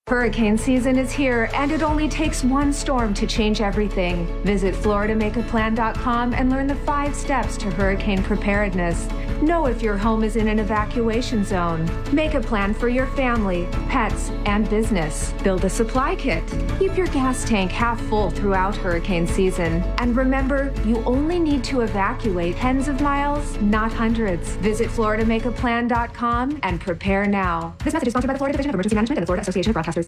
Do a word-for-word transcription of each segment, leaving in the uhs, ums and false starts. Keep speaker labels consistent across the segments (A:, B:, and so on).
A: Hurricane season is here, and it only takes one storm to change everything. Visit Florida Make A Plan dot com and learn the five steps to hurricane preparedness. Know if your home is in an evacuation zone. Make a plan for your family, pets, and business. Build a supply kit. Keep your gas tank half full throughout hurricane season. And remember, you only need to evacuate tens of miles, not hundreds. Visit Florida Make A Plan dot com and prepare now. This message is sponsored by the Florida Division of Emergency Management and the Florida Association of Broadcasters.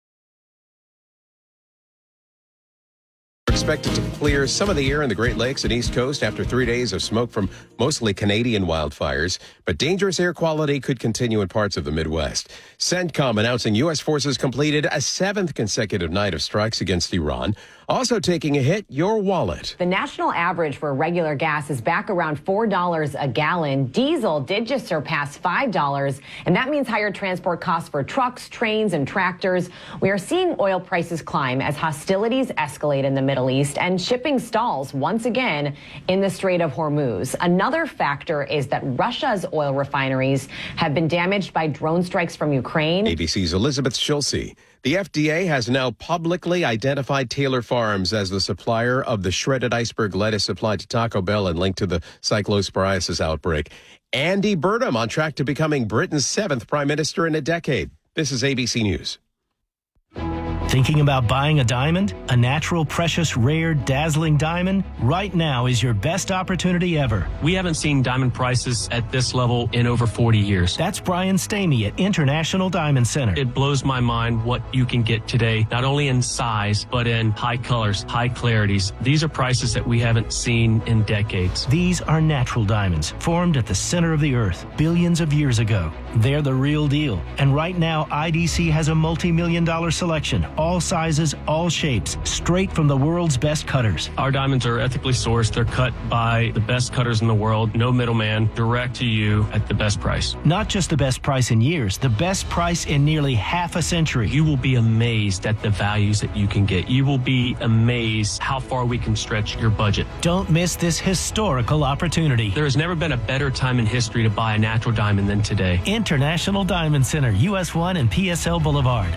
B: Expected to clear some of the air in the Great Lakes and East Coast after three days of smoke from mostly Canadian wildfires, but dangerous air quality could continue in parts of the Midwest. CENTCOM announcing U S forces completed a seventh consecutive night of strikes against Iran. Also taking a hit, your wallet.
C: The national average for regular gas is back around four dollars a gallon. Diesel did just surpass five dollars, and that means higher transport costs for trucks, trains, and tractors. We are seeing oil prices climb as hostilities escalate in the Middle East and shipping stalls once again in the Strait of Hormuz. Another factor is that Russia's oil refineries have been damaged by drone strikes from Ukraine.
B: A B C's Elizabeth Schulze. The F D A has now publicly identified Taylor Farms as the supplier of the shredded iceberg lettuce supplied to Taco Bell and linked to the cyclosporiasis outbreak. Andy Burnham on track to becoming Britain's seventh prime minister in a decade. This is A B C News.
D: Thinking about buying a diamond? A natural, precious, rare, dazzling diamond? Right now is your best opportunity ever.
E: We haven't seen diamond prices at this level in over forty years.
D: That's Brian Stamey at International Diamond Center.
E: It blows my mind what you can get today, not only in size, but in high colors, high clarities. These are prices that we haven't seen in decades.
D: These are natural diamonds, formed at the center of the earth billions of years ago. They're the real deal. And right now, I D C has a multi-million dollar selection. All sizes, all shapes, straight from the world's best cutters.
E: Our diamonds are ethically sourced. They're cut by the best cutters in the world. No middleman, direct to you at the best price.
D: Not just the best price in years, the best price in nearly half a century.
E: You will be amazed at the values that you can get. You will be amazed how far we can stretch your budget.
D: Don't miss this historical opportunity.
E: There has never been a better time in history to buy a natural diamond than today.
D: International Diamond Center, U S one and P S L Boulevard.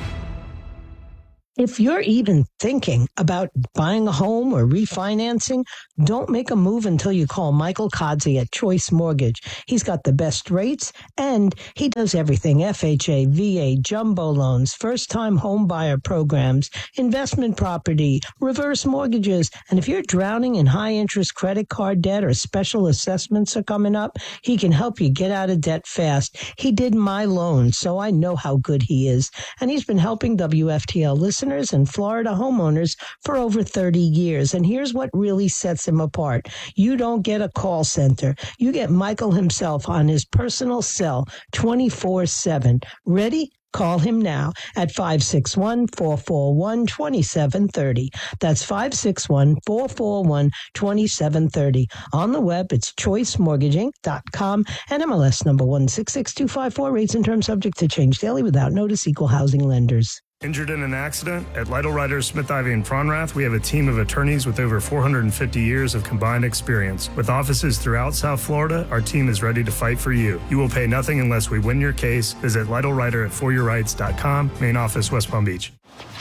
F: If you're even thinking about buying a home or refinancing, don't make a move until you call Michael Kodzi at Choice Mortgage. He's got the best rates, and he does everything: F H A, V A, jumbo loans, first-time home buyer programs, investment property, reverse mortgages. And if you're drowning in high-interest credit card debt or special assessments are coming up, he can help you get out of debt fast. He did my loan, so I know how good he is. And he's been helping W F T L listeners and Florida homeowners for over thirty years. And here's what really sets him apart. You don't get a call center. You get Michael himself on his personal cell twenty-four seven. Ready? Call him now at five six one, four four one, two seven three zero. That's five six one, four four one, two seven three zero. On the web, it's choice mortgaging dot com and M L S number one six six two five four. Rates and terms subject to change daily without notice. Equal housing lenders.
G: Injured in an accident? At Lytle Writers, Smith, Ivy, and Fronrath, we have a team of attorneys with over four hundred fifty years of combined experience. With offices throughout South Florida, our team is ready to fight for you. You will pay nothing unless we win your case. Visit Lytle Writer at for your rights dot com. Main office, West Palm Beach.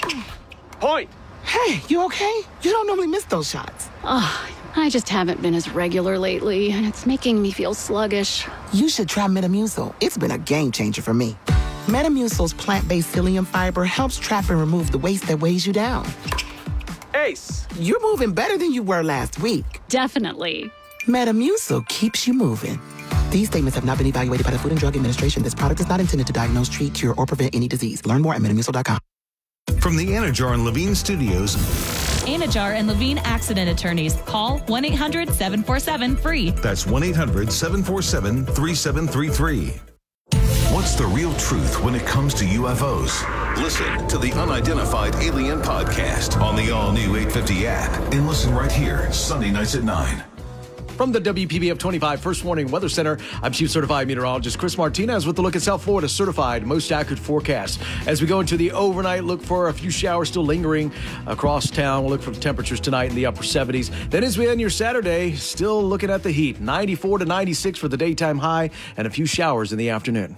H: Point! Hey, you okay? You don't normally miss those shots.
I: Oh, I just haven't been as regular lately, and it's making me feel sluggish.
H: You should try Metamucil. It's been a game changer for me. Metamucil's plant-based psyllium fiber helps trap and remove the waste that weighs you down. Ace, you're moving better than you were last week.
I: Definitely.
H: Metamucil keeps you moving. These statements have not been evaluated by the Food and Drug Administration. This product is not intended to diagnose, treat, cure, or prevent any disease. Learn more at metamucil dot com.
J: From the Anajar and Levine Studios.
K: Anajar and Levine Accident Attorneys. Call one eight hundred seven four seven free.
J: That's one eight hundred seven four seven three seven three three. What's the real truth when it comes to U F Os? Listen to the Unidentified Alien Podcast on the all-new eight fifty app and listen right here, Sunday nights at nine.
L: From the W P B F twenty-five First Warning Weather Center, I'm Chief Certified Meteorologist Chris Martinez with the look at South Florida certified most accurate forecast. As we go into the overnight, look for a few showers still lingering across town. We'll look for the temperatures tonight in the upper seventies. Then as we end your Saturday, still looking at the heat. ninety-four to ninety-six for the daytime high and a few showers in the afternoon.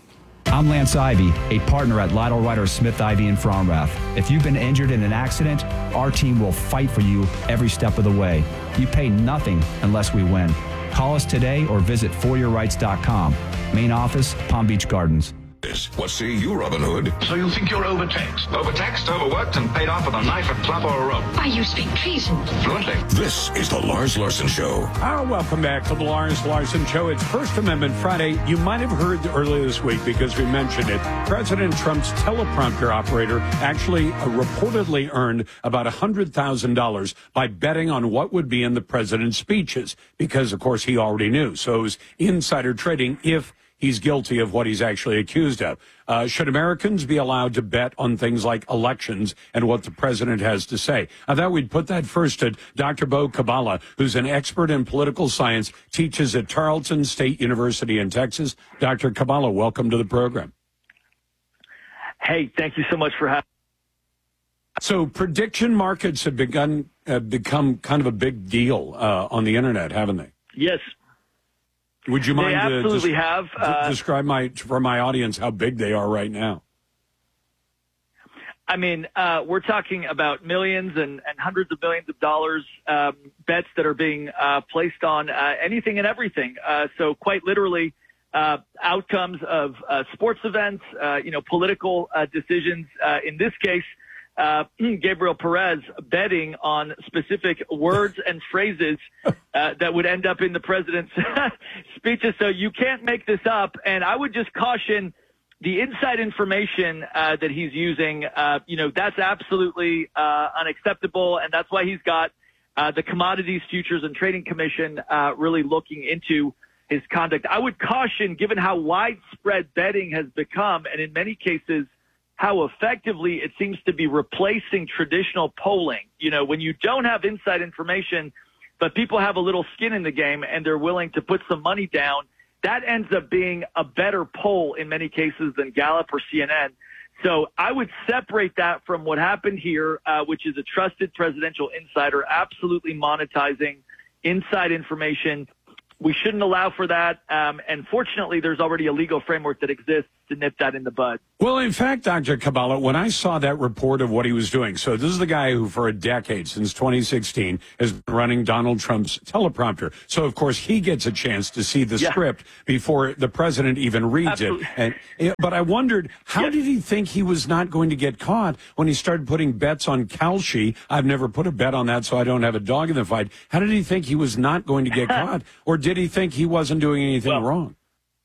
M: I'm Lance Ivy, a partner at Lytle Ryder Smith Ivy in Fromrath. If you've been injured in an accident, our team will fight for you every step of the way. You pay nothing unless we win. Call us today or visit for your rights dot com. Main office, Palm Beach Gardens.
J: What say you, Robin Hood?
N: So you think you're overtaxed?
O: Overtaxed, overworked, and paid off with a knife, a club, or a rope.
N: Why, you speak treason.
O: Fluently.
J: This is the Lars Larson Show.
P: Oh, welcome back to the Lars Larson Show. It's First Amendment Friday. You might have heard earlier this week, because we mentioned it, President Trump's teleprompter operator actually uh, reportedly earned about one hundred thousand dollars by betting on what would be in the president's speeches, because, of course, he already knew. So it was insider trading if he's guilty of what he's actually accused of. Uh, should Americans be allowed to bet on things like elections and what the president has to say? I thought we'd put that first to Doctor Beau Kabala, who's an expert in political science, teaches at Tarleton State University in Texas. Doctor Kabala, welcome to the program.
Q: Hey, thank you so much for having me.
P: So prediction markets have begun uh, become kind of a big deal uh, on the internet, haven't they?
Q: Yes.
P: Would you mind
Q: they absolutely
P: uh, des-
Q: have. Uh,
P: describe my for my audience how big they are right now?
Q: I mean, uh, we're talking about millions and, and hundreds of millions of dollars um, bets that are being uh, placed on uh, anything and everything. Uh, so quite literally, uh, outcomes of uh, sports events, uh, you know, political uh, decisions. Uh, in this case, Uh, Gabriel Perez betting on specific words and phrases uh, that would end up in the president's speeches. So you can't make this up. And I would just caution the inside information uh, that he's using. Uh, you know, that's absolutely uh, unacceptable. And that's why he's got uh, the Commodities Futures and Trading Commission uh, really looking into his conduct. I would caution, given how widespread betting has become, and in many cases, how effectively it seems to be replacing traditional polling. You know, when you don't have inside information, but people have a little skin in the game and they're willing to put some money down, that ends up being a better poll in many cases than Gallup or C N N. So I would separate that from what happened here, uh, which is a trusted presidential insider absolutely monetizing inside information. We shouldn't allow for that. Um, and fortunately, there's already a legal framework that exists to nip that in the bud.
P: Well, in fact, Doctor Kabala, when I saw that report of what he was doing, so this is the guy who for a decade, since twenty sixteen, has been running Donald Trump's teleprompter. So, of course, he gets a chance to see the yeah. script before the president even reads Absolutely. it. And, but I wondered, how yes. did he think he was not going to get caught when he started putting bets on Kalshi? I've never put a bet on that, so I don't have a dog in the fight. How did he think he was not going to get caught? Or did he think he wasn't doing anything well, wrong?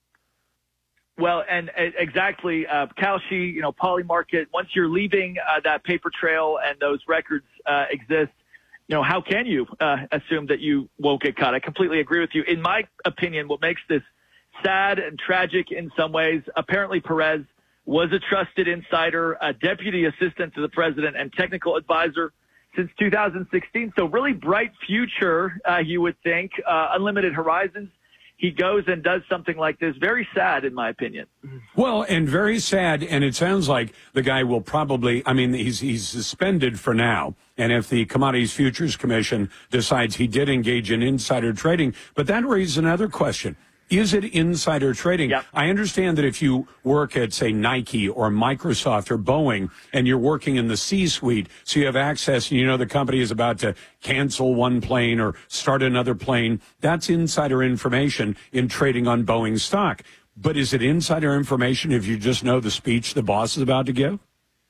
Q: Well, and uh, exactly, uh, Kalshi, you know, Polymarket, once you're leaving uh, that paper trail and those records uh, exist, you know, how can you uh, assume that you won't get caught? I completely agree with you. In my opinion, what makes this sad and tragic in some ways, apparently Perez was a trusted insider, a deputy assistant to the president and technical advisor since two thousand sixteen. So really bright future, uh, you would think, uh, unlimited horizons. He goes and does something like this. Very sad, in my opinion.
P: Well, and very sad. And it sounds like the guy will probably, I mean, he's he's suspended for now. And if the Commodities Futures Commission decides he did engage in insider trading, but that raises another question. Is it insider trading?
Q: Yep.
P: I understand that if you work at, say, Nike or Microsoft or Boeing, and you're working in the C-suite, so you have access and you know the company is about to cancel one plane or start another plane, that's insider information in trading on Boeing stock. But is it insider information if you just know the speech the boss is about to give?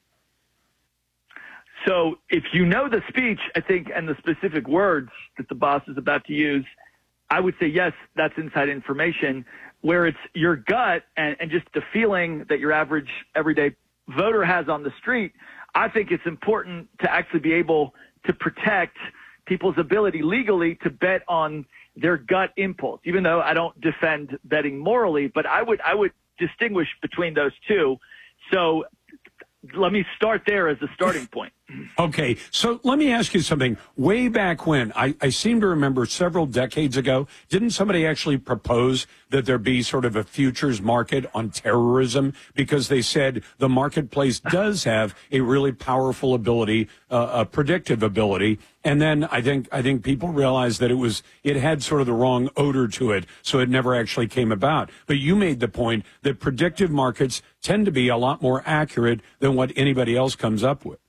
Q: So if you know the speech, I think, and the specific words that the boss is about to use, I would say, yes, that's inside information. Where it's your gut and, and just the feeling that your average everyday voter has on the street, I think it's important to actually be able to protect people's ability legally to bet on their gut impulse, even though I don't defend betting morally, but I would, I would distinguish between those two. So let me start there as a starting point.
P: Okay, so let me ask you something. Way back when, I, I seem to remember several decades ago, didn't somebody actually propose that there be sort of a futures market on terrorism? Because they said the marketplace does have a really powerful ability, uh, a predictive ability. And then I think I think people realized that it was it had sort of the wrong odor to it, so it never actually came about. But you made the point that predictive markets tend to be a lot more accurate than what anybody else comes up with.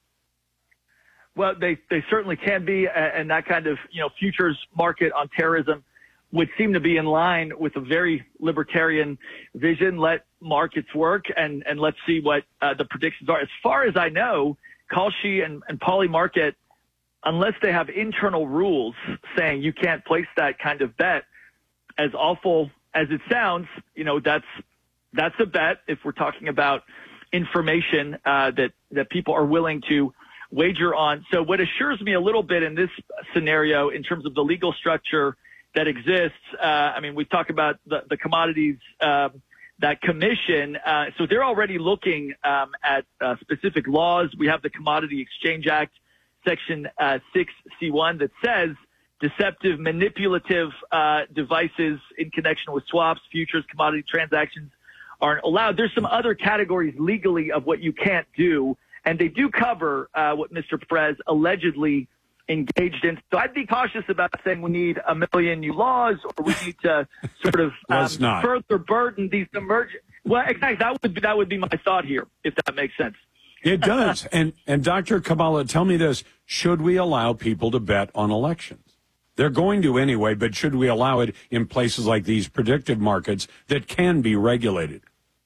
Q: Well, they, they certainly can be, and that kind of, you know, futures market on terrorism would seem to be in line with a very libertarian vision. Let markets work, and, and let's see what uh, the predictions are. As far as I know, Kalshi and, and Polymarket, unless they have internal rules saying you can't place that kind of bet, as awful as it sounds, you know, that's that's a bet if we're talking about information uh, that, that people are willing to wager on. So what assures me a little bit in this scenario in terms of the legal structure that exists, uh, I mean, we talk about the, the commodities, uh, that commission. Uh, so they're already looking um, at uh, specific laws. We have the Commodity Exchange Act, Section uh, six C one, that says deceptive, manipulative uh, devices in connection with swaps, futures, commodity transactions aren't allowed. There's some other categories legally of what you can't do. And they do cover uh, what Mister Perez allegedly engaged in. So I'd be cautious about saying we need a million new laws or we need to sort of um, further burden these emerging. Well, exactly. That would be, that would be my thought here, if that makes sense.
P: It does. and and Doctor Kabbalah, tell me this: should we allow people to bet on elections? They're going to anyway, but should we allow it in places like these predictive markets that can be regulated?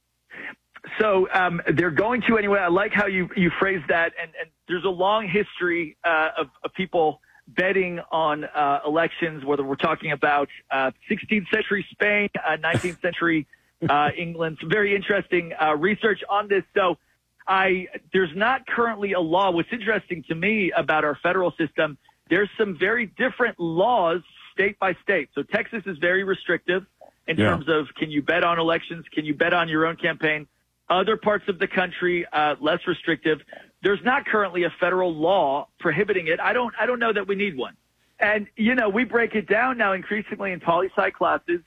Q: So um, they're going to anyway. I like how you, you phrased that. And, and there's a long history uh, of, of people betting on uh, elections, whether we're talking about uh, sixteenth century Spain, uh, nineteenth century uh, England. Some very interesting uh, research on this. So I there's not currently a law. What's interesting to me about our federal system, there's some very different laws state by state. So Texas is very restrictive in yeah. terms of can you bet on elections? Can you bet on your own campaign? Other parts of the country, uh, less restrictive. There's not currently a federal law prohibiting it. I don't, I don't know that we need one. And, you know, we break it down now increasingly in poli-sci classes.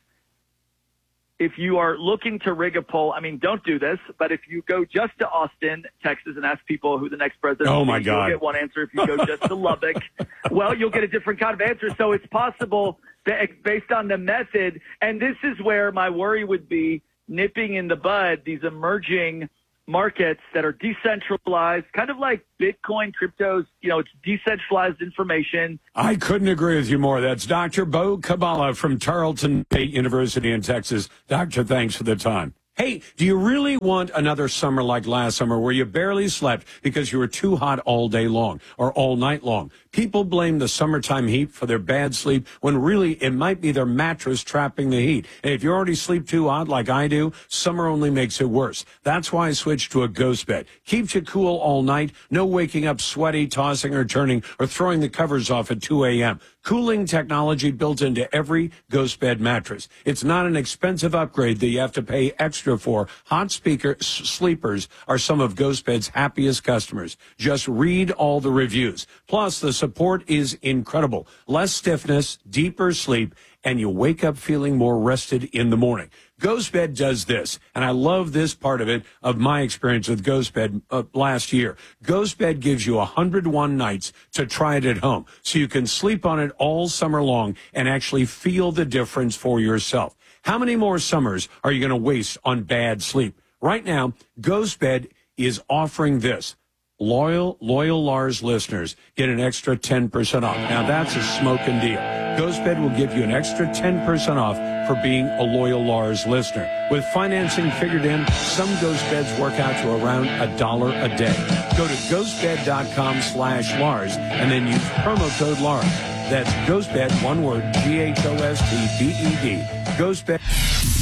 Q: If you are looking to rig a poll, I mean, don't do this, but if you go just to Austin, Texas, and ask people who the next president
P: oh
Q: will
P: my
Q: be,
P: God.
Q: you'll get one answer. If you go just to Lubbock, well, you'll get a different kind of answer. So it's possible that based on the method, and this is where my worry would be, nipping in the bud these emerging markets that are decentralized, kind of like Bitcoin, cryptos, you know, it's decentralized information.
P: I couldn't agree with you more. That's Doctor Bo Kabbalah from Tarleton State University in Texas. Doctor, thanks for the time. Hey, do you really want another summer like last summer where you barely slept because you were too hot all day long or all night long? People blame the summertime heat for their bad sleep when really it might be their mattress trapping the heat. And if you already sleep too hot like I do, summer only makes it worse. That's why I switched to a ghost bed. Keeps you cool all night, no waking up sweaty, tossing or turning, or throwing the covers off at two a.m. Cooling technology built into every ghost bed mattress. It's not an expensive upgrade that you have to pay extra for. Hot speaker s- sleepers are some of Ghost Bed's happiest customers. Just read all the reviews. Plus, the support is incredible. Less stiffness, deeper sleep, and you wake up feeling more rested in the morning. GhostBed does this, and I love this part of it, of my experience with GhostBed uh, last year. GhostBed gives you one hundred one nights to try it at home, so you can sleep on it all summer long and actually feel the difference for yourself. How many more summers are you going to waste on bad sleep? Right now, GhostBed is offering this. Loyal, loyal Lars listeners get an extra ten percent off. Now, that's a smoking deal. GhostBed will give you an extra ten percent off for being a loyal Lars listener. With financing figured in, some GhostBeds work out to around a dollar a day. Go to ghostbed.com slash Lars and then use promo code Lars. That's GhostBed, one word, G H O S T B E D. GhostBed.